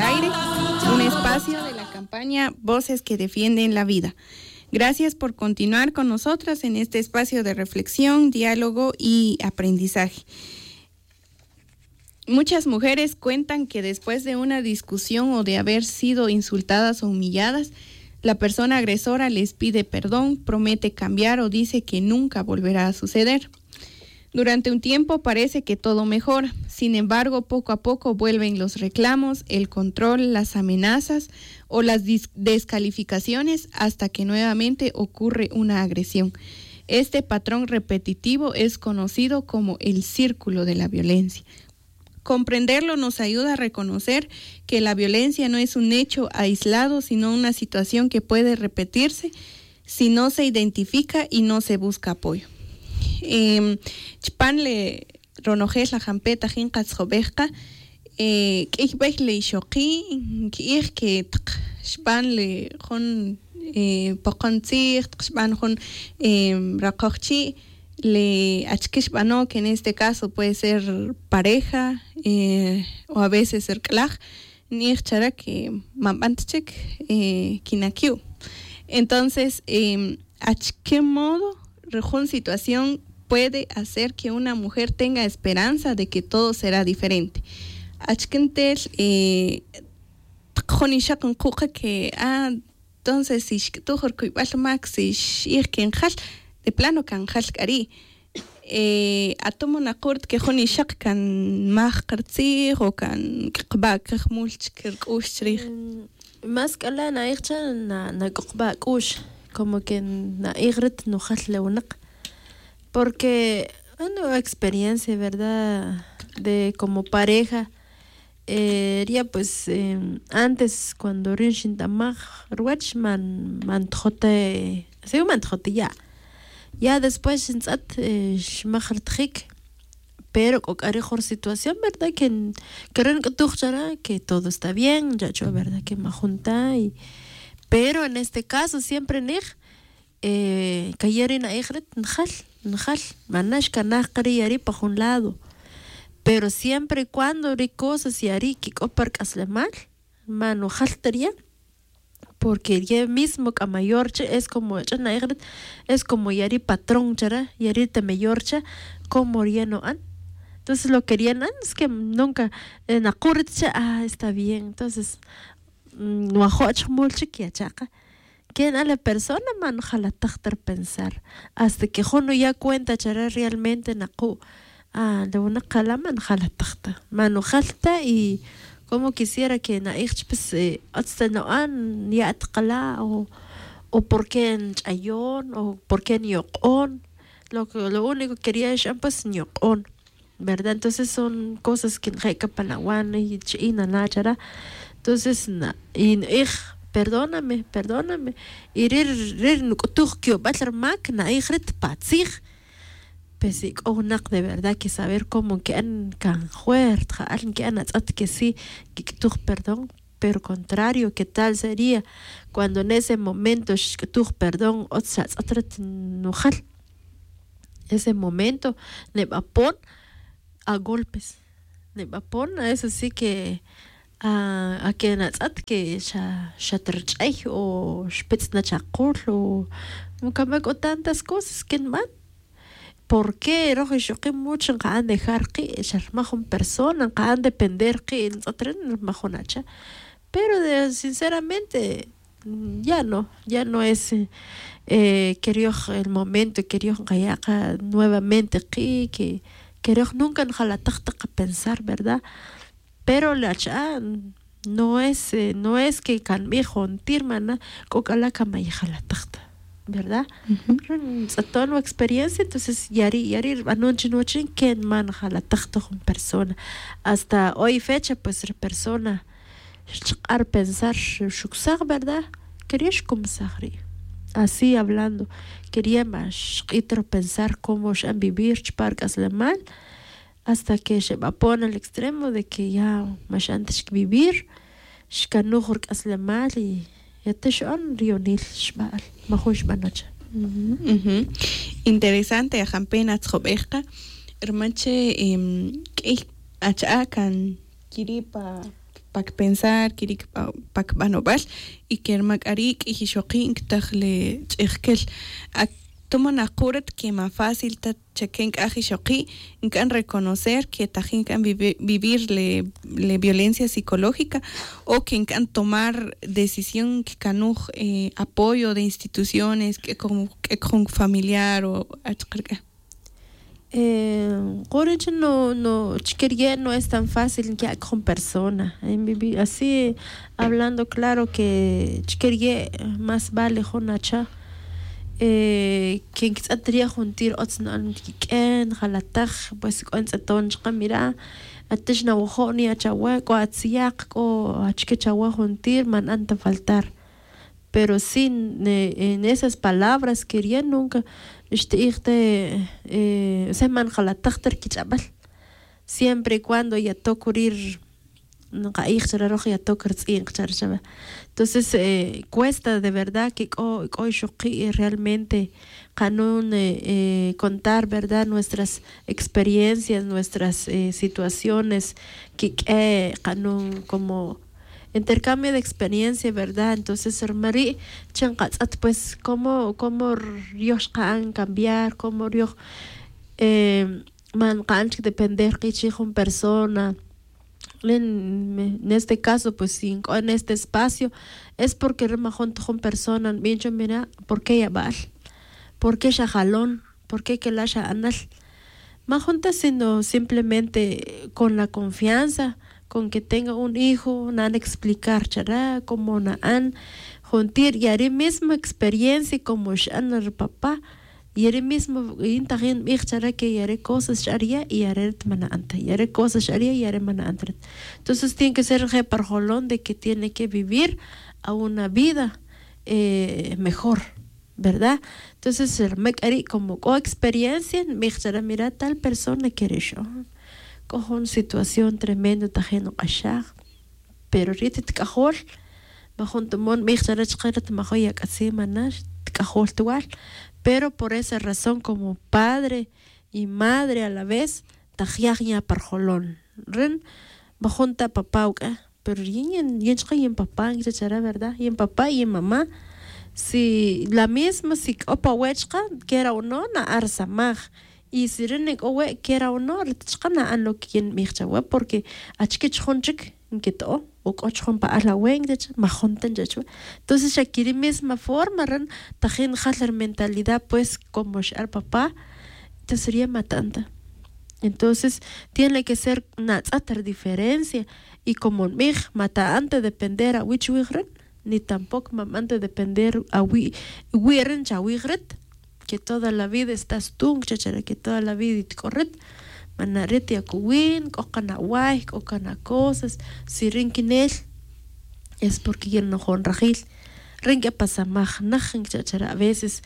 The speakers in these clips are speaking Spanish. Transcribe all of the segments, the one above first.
Aire, un espacio de la campaña Voces que Defienden la Vida. Gracias por continuar con nosotras en este espacio de reflexión, diálogo y aprendizaje. Muchas mujeres cuentan que después de una discusión o de haber sido insultadas o humilladas, la persona agresora les pide perdón, promete cambiar o dice que nunca volverá a suceder. Durante un tiempo parece que todo mejora, sin embargo, poco a poco vuelven los reclamos, el control, las amenazas o las descalificaciones hasta que nuevamente ocurre una agresión. Este patrón repetitivo es conocido como el círculo de la violencia. Comprenderlo nos ayuda a reconocer que la violencia no es un hecho aislado, sino una situación que puede repetirse si no se identifica y no se busca apoyo. Chpanle ronojes la jampeta jinqas jobeja le ishoqi que chpanle jon poqontzig chpan jon rakochi le achkishbano, que en este caso puede ser pareja o a veces ser klaj ni chara que mamantchik kinakiu. Entonces ¿a qué modo una situación puede hacer que una mujer tenga esperanza de que todo será diferente? Achkentel jonishakun kuqa que entonces si tú jorkuibal max si kenjal de plano kanjal kari atomo naqurt que jonishak kan maqartsi o kan qbak mulch kirkushri más que la naircha na qbakush como que na igret no jatleunak, porque una experiencia, ¿verdad? De como pareja, ya pues antes cuando rinshin tamag ruach man tjote, se man tjote ya después insat shmajartjik, pero con mejor situación, ¿verdad? Que creen que tú que todo está bien, ya yo, ¿verdad? Que me junta y pero en este caso siempre nig kayerina igret njal manash kanaqri yari pa un lado, pero siempre y cuando hay cosas yari que opar kaslemal mano jaltería, porque ya mismo que mayorche es como chana igret es como yari patrón chara yari te mayorcha como rieno an. Entonces lo querían es que nunca en acorche está bien, entonces no ajoch mucho que chaca que a la persona man jala tachtar pensar hasta que jono ya cuenta chara realmente naku de una calaman jala tachta mano jalta y como quisiera que na ich pues hasta no an ya atqala o porque en chayon o porque en yoqon lo único que quería es pues yoqon, ¿verdad? Entonces son cosas que reca panawan y china nachara. Entonces, perdóname, y rir nukutukio batar máquina, igret patzig. Pues de verdad que saber cómo que can fuerte, alguien que atzat que sí, que tu perdón, pero contrario, ¿qué tal sería cuando en ese momento tu perdón otzat atrat nujal? Ese momento le va pon a golpes, le va pon a eso sí que a que natsat que shatrchay o spitzna chaqul o nunca me hago tantas cosas que man. ¿Por qué rojo shoqui mucho can dejar que sharmajun persona can depender que el otro majonacha? Pero sinceramente ya no es quería el momento quería gayaca nuevamente que quería nunca jalataqta pensar, ¿verdad? Pero la no es que can viejo tirmana cocala camayja la tachta, ¿verdad? Toda la experiencia, entonces yari anoche que manja la tachta con persona hasta hoy fecha pues persona ar pensar shuksag, ¿verdad? Querías como sagri así hablando quería más pensar cómo vivir parcas la mal hasta que se va a poner al extremo de que ya más antes que vivir shkanuhur kasle mal y ya te shon rionil shbal mahush banocha. Interesante ajampena tjobeja hermanche que acha kan kiripa pak pensar kirik pak banobal y kermak arik y hishoqin ktagle chirkel toman acurat que más fácil ta chequen ahishoqi kan reconocer que tajin kan vivir le violencia psicológica o que kan tomar decisión que canuj apoyo de instituciones que con familiar o no chiquería no es tan fácil que con persona así hablando claro que chiquería más vale jonacha que tendría juntir otsan ken halataj pues con ton mira atishna wojoni achawa ko atsiak ko achke chawa juntir man anta faltar pero sin en esas palabras quería nunca se man halataj terkichabal siempre y cuando ya tocurir entonces cuesta de verdad que hoy realmente contar verdad nuestras experiencias, nuestras situaciones que como intercambio de experiencia, verdad. Entonces hermari chanqatzat pues cómo Dios can cambiar, cómo Dios man can depender que con persona. En este caso pues en este espacio es porque remajón con personas bien yo mira por qué ya va por qué ya jalón por qué que la ya anal majunta sino simplemente con la confianza con que tenga un hijo nan explicar chará como nan juntir y haré misma experiencia como shanar papá y haré mismo intahin michara que haré cosas sharia y haré mana anta y haré cosas sharia y haré mana anta. Entonces tiene que ser reparjolón de que tiene que vivir a una vida mejor, ¿verdad? Entonces el mecari como experiencia michara mira tal persona que eres yo cojo una situación tremenda tajeno ashag pero ritit cajol bajo tomón michara chqarat majoya casi manash cajol tual. Pero por esa razón como padre y madre a la vez tajiagña parjolón ren bajunta papá pero yen papá verdad y en papá y en mamá si la misma si opa wechka quiera o no na arsamaj y si renek owe quiera o no retchkana an lo quien michchawa porque achke chonchik que to o cochon pa la wen de majonten de entonces shakiri misma forma ran tajin hacer mentalidad pues como shar papá te sería matanta entonces tiene que ser una otra diferencia y como mig mata antes depender a which wigren ni tampoco mamante depender a wiren cha wigret que toda la vida estás tú chachara que toda la vida te corret manarete a kuwin, kokana guay, kokana cosas, si rinkinel, es porque ya no con rajil. Rinque pasa más, najen chachara, a veces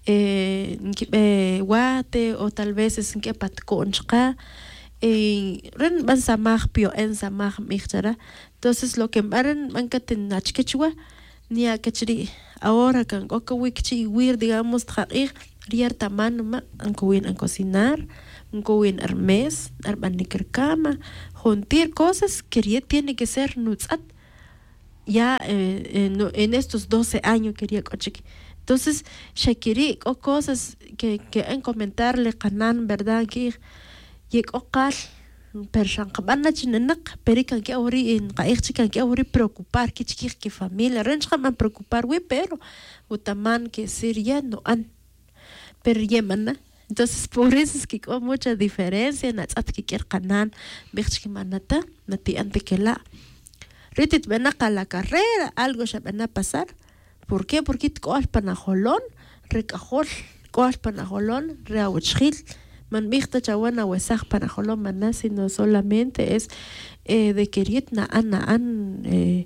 guate, o tal vez es que pat conchka, ren van samaj pio en samaj michara. Entonces lo que van mancaten nachquechua, ni a quechri, ahora can okawikchi wir, digamos, traer, riar tamano ma, ankuwin an cocinar. Un Hermes, arbaniker cama, juntir cosas que tiene que ser nutzat. Ya en estos 12 años quería coche. Entonces, shakiri o cosas que en comentarle canan, verdad que yekokal pershan qabana chinenak perikan que ahori en qaixchikan que ahori preocupar que chiquir que familia rencha man preocupar we pero utaman que sería no an pero yemana. Entonces, por eso es que hay mucha diferencia en las que quiere ganar, que manata, nati ante que la ritit ven a la carrera, algo se van a pasar. ¿Por qué? Porque coal panajolón, recajol, coal panajolón, reauchil, man vichta chawana huesaj panajolón maná, sino solamente es de querit na an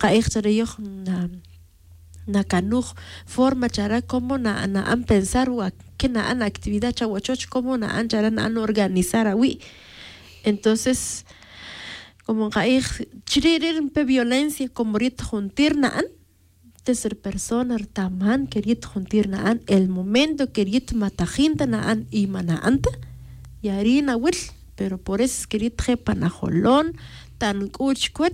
na canuj forma chara como na an pensar que na an actividad chahuachoch como na an chara na an organizar awi. Entonces como caer chirir pe violencia como rit juntir na an tercer persona taman querit juntir na an el momento querit matajinta na an y mana anta y harina wil pero por eso querit jepa na jolón tan kuch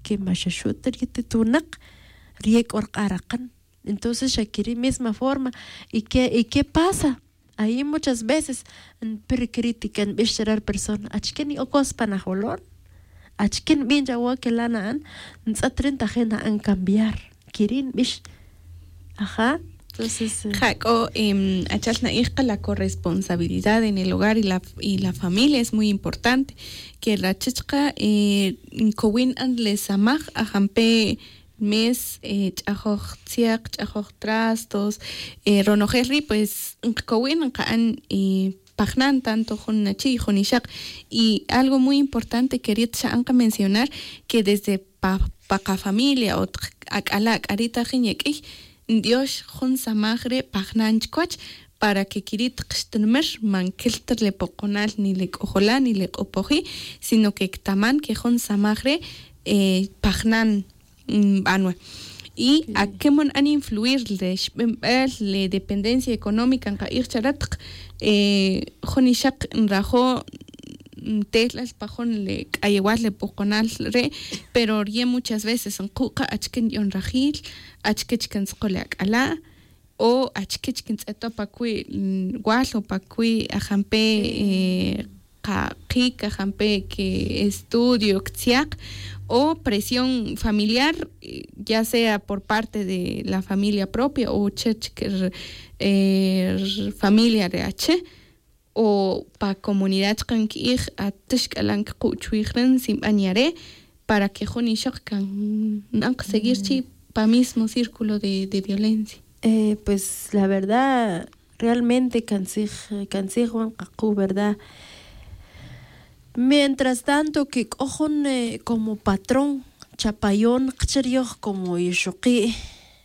que mashashuta tunak riek orqarakan. Entonces Shakiri misma forma. ¿Y qué pasa? Ahí muchas veces critican bishrar persona. Achkeni okos panajolón. Achken bien jawa que lanaan. Nsatren tajena an cambiar. Kirin bish. Ajá. Entonces achalna hija la corresponsabilidad en el hogar y la familia es muy importante. Que la chichka kowin and le samaj ajampe mes chajoj tsiak chajoj trastos ronojerri pues kowin kaan pagnan tanto con nachi con ishak. Y algo muy importante quería anka mencionar que desde paca familia o akalak arita jiñek Dios con samagre pagnanchcoch para que kirit qshtenmer man kilter le poconal ni le ojola ni le opoji, sino que taman que con samagre pagnan banue. Y a qué mon han influir le dependencia económica en cair charat jonishak rajo teslas pajón le ayewal le poconal re, pero rie muchas veces en cuca achken yon rajil achkechken sqolak ala o achkechken tseto pakui gual o pakui ajampe qik ajampe que estudio ksiak o presión familiar, ya sea por parte de la familia propia o chechker familia RH o pa comunidad kanki atishkalan kuchuigren sim añare para que jonishak kan nank seguir chi pa mismo círculo de violencia. Pues la verdad realmente cansig Juan Kaku, ¿verdad? Mientras tanto que ojon como patrón chapayón qcherioj como yishuqi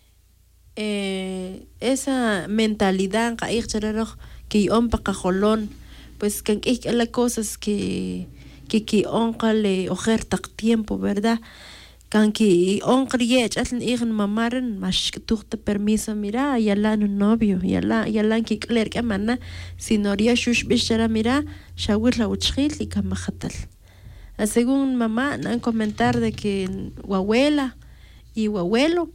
esa mentalidad que on paqajolón pues que las cosas que onqale ojerta tiempo, ¿verdad? Kan que onqriech atlen igen mamaren mash tuqte permiso mira yala no novio yala que cler que mana sinoria shush bishara mira shawir la uchkhil y kamajatal. Según mamá han comentar de que abuela y abuelo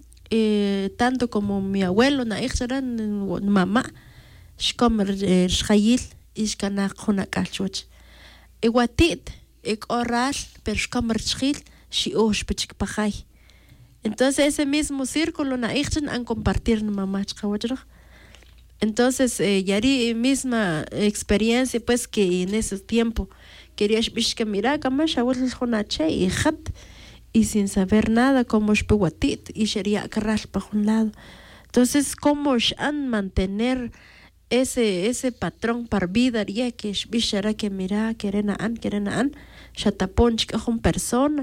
tanto como mi abuelo na ichran mamá shkomer shkhayil ishkana khuna kalchuch iguatit ik oral per shkomer shkhil shi'osh pichik pajay. Entonces ese mismo círculo na ichten han compartir na mamá chqawajroj. Entonces yari misma experiencia pues que en ese tiempo quería que mira kama shawul jonache y hat y sin saber nada como shpewatit y sería carral pa un lado. Entonces cómo han mantener ese patrón par vida ría que bishara que mira querena an shatapon chkajun persona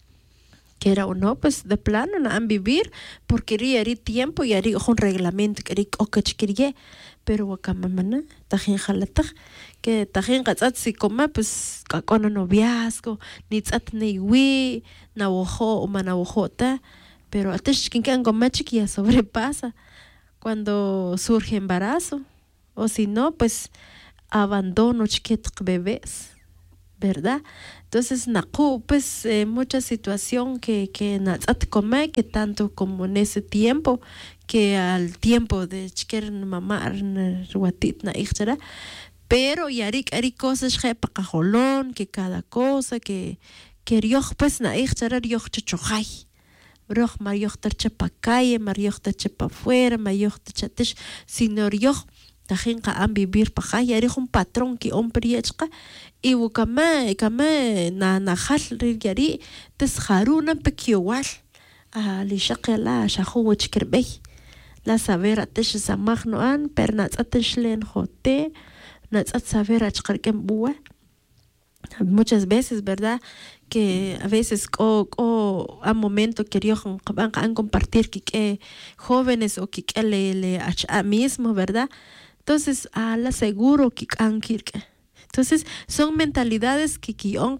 quiera o no, pues de plano no han vivir porque ri tiempo y ari un reglamento que ri okachkirie pero wakamamana tajin jalatag que tajin qatsat si coma pues kakona noviazgo ni tsat niwi na wojo o mana wojota pero atesh kinkan gomachik ya sobrepasa cuando surge embarazo o si no pues abandono chiquitq bebés, ¿verdad? Entonces, naku, pues mucha situación que natsat come, que tanto como en ese tiempo, que al tiempo de chiquer mamar ruatit na ichara, pero yarik ari cosas que pacajolón, que cada cosa, que rioch pues na ichara rioch chachohay. Rioch marioch terche pa calle, marioch terche pa afuera, marioch terche tish, sino rioch tajin ka an vivir pa calle, yarik un patrón que ompriechka, y kama na hal yari tes haruna pekiowal li shaqela shahu chkerbey la saber atesh samagno an per natsatish len jote natsat saber achqarkem buwa muchas veces, ¿verdad? Que a veces a momento quería compartir que jóvenes o que le a mismo, ¿verdad? Entonces la seguro que kirke. Entonces, son mentalidades que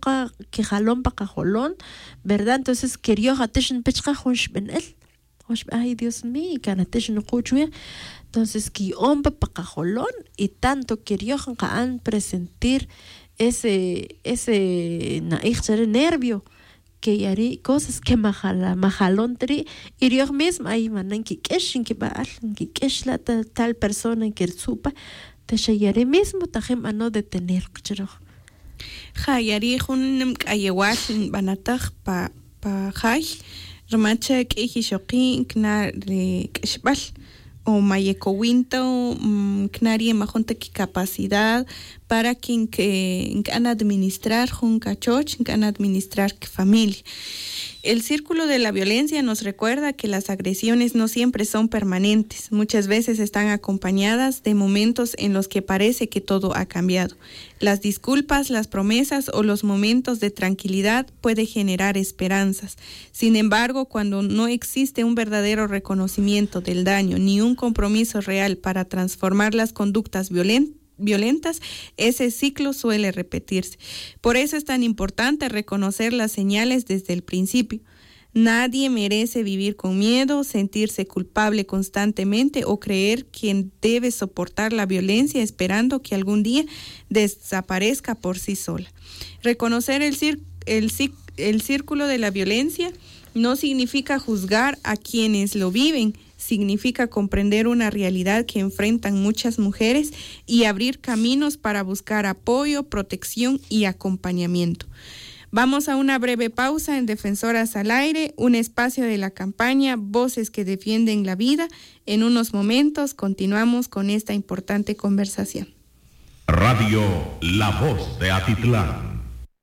jalón pa cajolón, ¿verdad? Entonces, quería hatishin pechka hosh benel. Ay, Dios mío, canatishin kuchue. Entonces, que pa cajolón y tanto quería han presentir ese nervio que yari cosas que majalón tri y yo mismo ahí manan que keshin que baal que kesh la tal persona que supa te yari mismo tajem a no detener chero yari hun ayewat banatag pa hay remacha que hishoqin kna kshbal o mayekowinto knarie majonte ki capacidad para quien que administrar juncachoch que administrar familia. El círculo de la violencia nos recuerda que las agresiones no siempre son permanentes. Muchas veces están acompañadas de momentos en los que parece que todo ha cambiado. Las disculpas, las promesas o los momentos de tranquilidad pueden generar esperanzas. Sin embargo, cuando no existe un verdadero reconocimiento del daño ni un compromiso real para transformar las conductas violentas, ese ciclo suele repetirse. Por eso es tan importante reconocer las señales desde el principio. Nadie merece vivir con miedo, sentirse culpable constantemente o creer que debe soportar la violencia esperando que algún día desaparezca por sí sola. Reconocer el círculo de la violencia no significa juzgar a quienes lo viven, significa comprender una realidad que enfrentan muchas mujeres y abrir caminos para buscar apoyo, protección y acompañamiento. Vamos a una breve pausa en Defensoras al Aire, un espacio de la campaña Voces que defienden la vida. En unos momentos continuamos con esta importante conversación. Radio La Voz de Atitlán.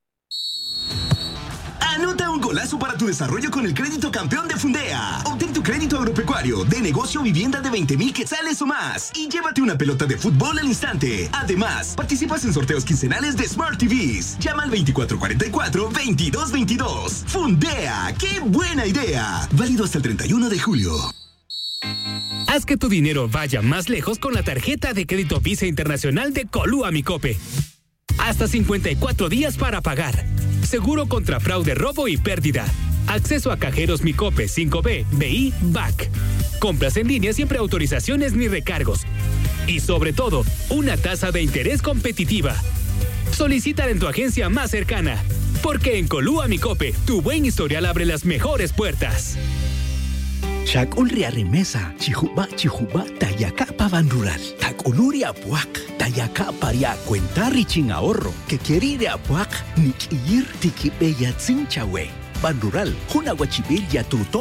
Anota un golazo para tu desarrollo con el crédito campeón de Fundea. Obtén tu crédito agropecuario de negocio o vivienda de 20,000 quetzales o más y llévate una pelota de fútbol al instante. Además, participas en sorteos quincenales de Smart TVs. Llama al 2444-2222. Fundea, ¡qué buena idea! Válido hasta el 31 de julio. Haz que tu dinero vaya más lejos con la tarjeta de crédito Visa Internacional de Colúa Micope. Hasta 54 días para pagar. Seguro contra fraude, robo y pérdida. Acceso a cajeros Micope 5B, BI, BAC. Compras en línea sin preautorizaciones ni recargos. Y sobre todo, una tasa de interés competitiva. Solicítala en tu agencia más cercana. Porque en Colúa Micope, tu buen historial abre las mejores puertas. Shakulria remesa, chihuba, tayaka pavan rural. Takuluri apuak, tayaka paria cuenta riching ahorro. Que quiere ir apuak, ni ir tikibeya tzinchawe. Ban rural, juna guachibil ya truto.